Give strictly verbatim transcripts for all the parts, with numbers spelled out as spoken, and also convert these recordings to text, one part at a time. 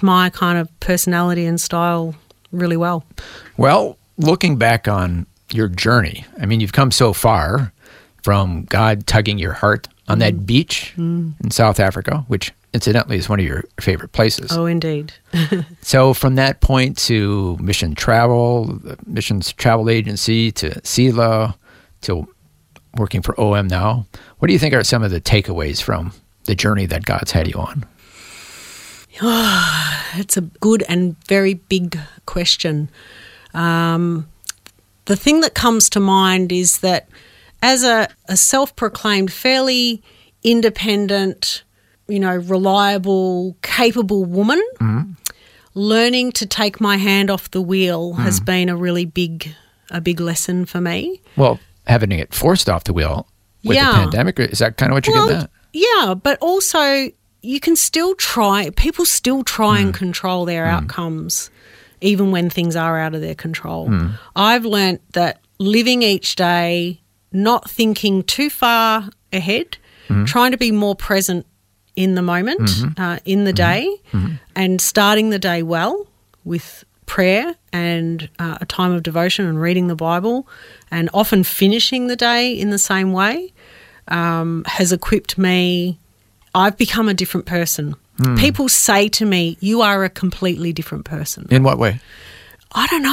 suits my kind of personality and style really well. Well, looking back on your journey, I mean, you've come so far from God tugging your heart on mm. that beach mm. in South Africa, which incidentally is one of your favorite places. Oh, indeed. So from that point to Mission Travel, the Missions Travel Agency, to SELA, to working for O M now, what do you think are some of the takeaways from the journey that God's had you on? Oh, it's a good and very big question. Um, the thing that comes to mind is that as a, a self-proclaimed, fairly independent, you know, reliable, capable woman, mm-hmm. learning to take my hand off the wheel mm. has been a really big, a big lesson for me. Well, having it forced off the wheel with yeah. the pandemic, is that kind of what you're well, getting at? Yeah, but also you can still try, people still try mm. and control their mm. outcomes, even when things are out of their control. Mm. I've learnt that living each day, not thinking too far ahead, mm. trying to be more present in the moment, mm-hmm. uh, in the day, mm-hmm. and starting the day well with prayer and uh, a time of devotion and reading the Bible, and often finishing the day in the same way, um, has equipped me. I've become a different person. Mm. People say to me, you are a completely different person. In what way? I don't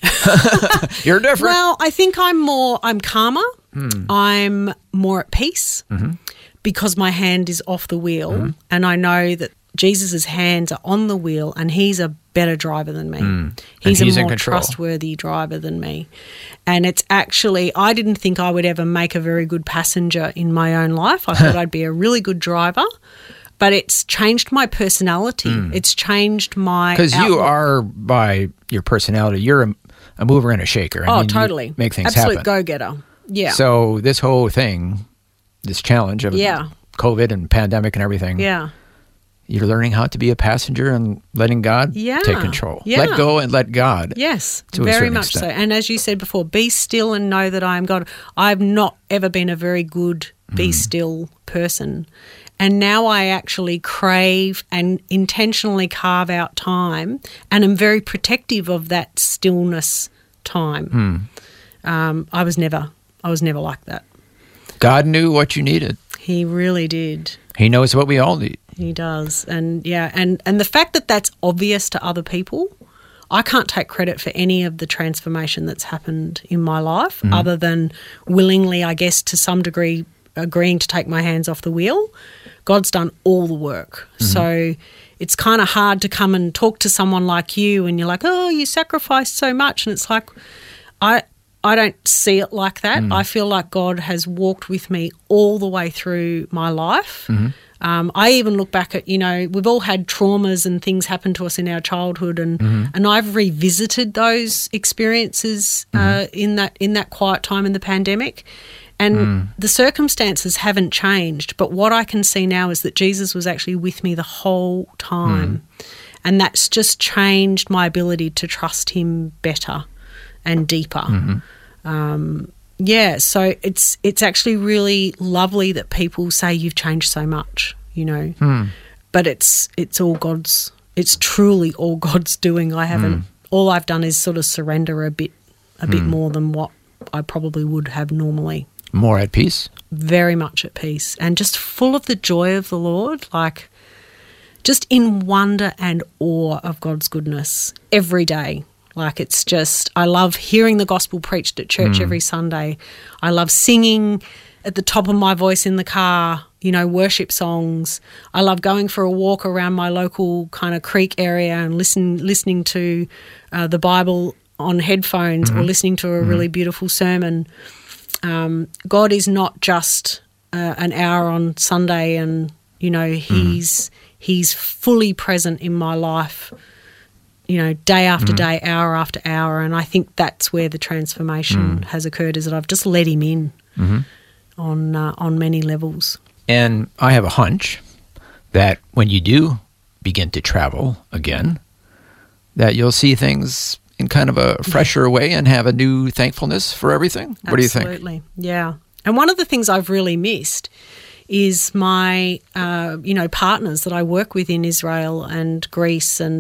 know. You're different. Well, I think I'm more, I'm calmer. Mm. I'm more at peace. Mm-hmm. Because my hand is off the wheel mm-hmm. and I know that Jesus' hands are on the wheel and he's a better driver than me. Mm. He's, he's a more trustworthy driver than me. And it's actually, I didn't think I would ever make a very good passenger in my own life. I thought I'd be a really good driver, but it's changed my personality. Mm. It's changed my Because you are, by your personality, you're a, a mover and a shaker. I oh, mean, totally. Make things Absolute happen. go-getter. Yeah. So this whole thing, this challenge of yeah. COVID and pandemic and everything. Yeah. You're learning how to be a passenger and letting God yeah. take control. Yeah. Let go and let God. Yes, to very a much extent. so. And as you said before, be still and know that I am God. I've not ever been a very good be mm. still person. And now I actually crave and intentionally carve out time and am very protective of that stillness time. Mm. Um, I was never, I was never like that. God knew what you needed. He really did. He knows what we all need. He does. And yeah, and, and the fact that that's obvious to other people, I can't take credit for any of the transformation that's happened in my life mm-hmm. other than willingly, I guess, to some degree, agreeing to take my hands off the wheel. God's done all the work. Mm-hmm. So it's kind of hard to come and talk to someone like you and you're like, oh, you sacrificed so much. And it's like, I... I don't see it like that. Mm. I feel like God has walked with me all the way through my life. Mm-hmm. Um, I even look back at, you know, we've all had traumas and things happen to us in our childhood, and mm-hmm. and I've revisited those experiences mm-hmm. uh, in that in that quiet time in the pandemic. And mm. the circumstances haven't changed, but what I can see now is that Jesus was actually with me the whole time. Mm. And that's just changed my ability to trust him better and deeper. Mm-hmm. Um, yeah, so it's it's actually really lovely that people say you've changed so much, you know. Mm. But it's it's all God's, it's truly all God's doing. I haven't, mm. all I've done is sort of surrender a bit, a mm. bit more than what I probably would have normally. More at peace? Very much at peace and just full of the joy of the Lord, like just in wonder and awe of God's goodness every day. Like it's just, I love hearing the gospel preached at church mm. every Sunday. I love singing at the top of my voice in the car, you know, worship songs. I love going for a walk around my local kind of creek area and listen, listening to uh, the Bible on headphones mm-hmm. or listening to a mm-hmm. really beautiful sermon. Um, God is not just uh, an hour on Sunday and, you know, he's, mm. he's fully present in my life, you know, day after mm. day, hour after hour. And I think that's where the transformation mm. has occurred, is that I've just let him in mm-hmm. on uh, on many levels. And I have a hunch that when you do begin to travel again, that you'll see things in kind of a fresher way and have a new thankfulness for everything. What do you think? Absolutely, yeah. And one of the things I've really missed is my, uh, you know, partners that I work with in Israel and Greece and